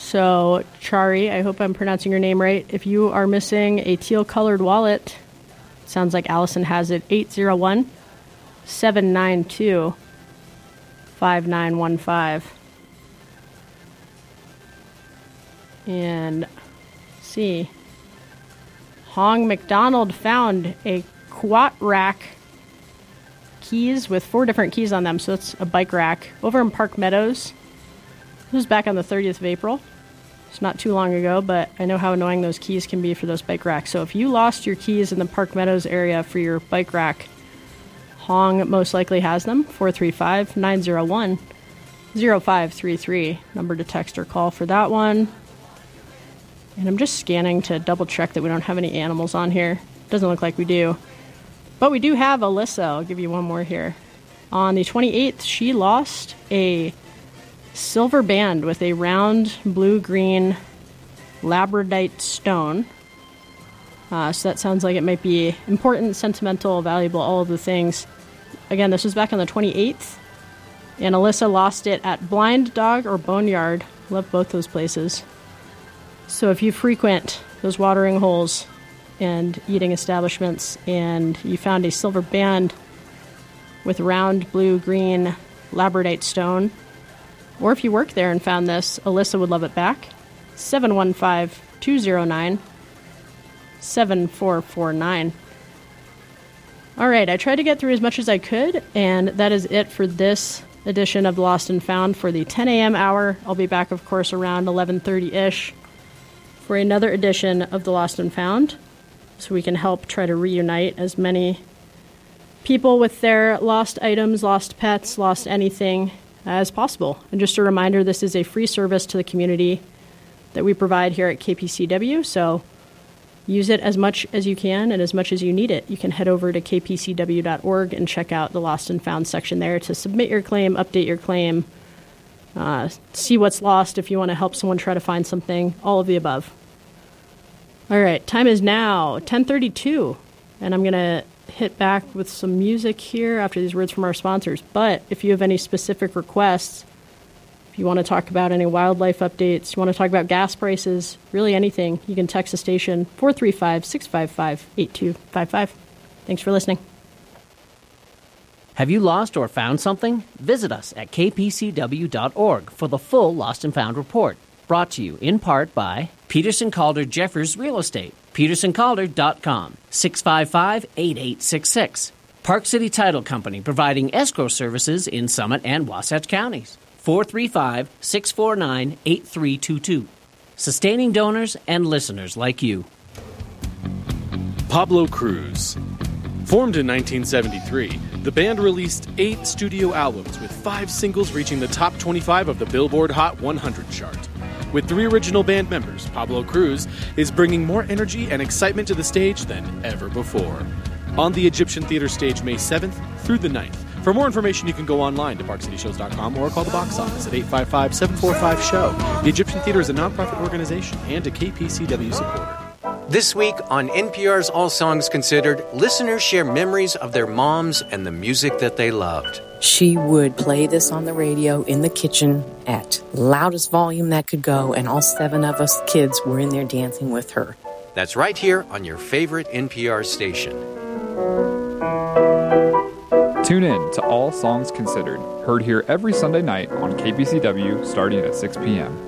So, Chari, I hope I'm pronouncing your name right. If you are missing a teal-colored wallet, sounds like Allison has it, 801-792-5915. And let's see. Hong McDonald found a quat rack keys with 4 different keys on them, so it's a bike rack over in Park Meadows. It was back on the 30th of April. It's not too long ago, but I know how annoying those keys can be for those bike racks. So if you lost your keys in the Park Meadows area for your bike rack, Hong most likely has them. 435-901-0533. Number to text or call for that one. And I'm just scanning to double check that we don't have any animals on here. Doesn't look like we do. But we do have Alyssa. I'll give you one more here. On the 28th, she lost a silver band with a round blue-green labradorite stone. So that sounds like it might be important, sentimental, valuable, all of the things. Again, this was back on the 28th. And Alyssa lost it at Blind Dog or Boneyard. Love both those places. So if you frequent those watering holes and eating establishments and you found a silver band with round blue-green labradorite stone, or if you work there and found this, Alyssa would love it back. 715-209-7449. All right, I tried to get through as much as I could, and that is it for this edition of Lost and Found for the 10 a.m. hour. I'll be back, of course, around 11:30-ish for another edition of the Lost and Found, so we can help try to reunite as many people with their lost items, lost pets, lost anything as possible. And just a reminder, this is a free service to the community that we provide here at KPCW, so use it as much as you can and as much as you need it. You can head over to kpcw.org and check out the Lost and Found section there to submit your claim, update your claim, see what's lost if you want to help someone try to find something, all of the above. All right, time is now 10:32, and I'm going to hit back with some music here after these words from our sponsors. But if you have any specific requests, if you want to talk about any wildlife updates, you want to talk about gas prices, really anything, you can text the station 435-655-8255. Thanks for listening. Have you lost or found something? Visit us at kpcw.org for the full Lost and Found report. Brought to you in part by Peterson Calder Jeffers Real Estate. PetersonCalder.com, 655-8866. Park City Title Company, providing escrow services in Summit and Wasatch counties. 435-649-8322. Sustaining donors and listeners like you. Pablo Cruz. Formed in 1973, the band released 8 studio albums with 5 singles reaching the top 25 of the Billboard Hot 100 chart. With 3 original band members, Pablo Cruz is bringing more energy and excitement to the stage than ever before. On the Egyptian Theater stage May 7th through the 9th. For more information, you can go online to parkcityshows.com or call the box office at 855-745-SHOW. The Egyptian Theater is a nonprofit organization and a KPCW supporter. This week on NPR's All Songs Considered, listeners share memories of their moms and the music that they loved. She would play this on the radio in the kitchen at loudest volume that could go, and all 7 of us kids were in there dancing with her. That's right here on your favorite NPR station. Tune in to All Songs Considered, heard here every Sunday night on KPCW starting at 6 p.m.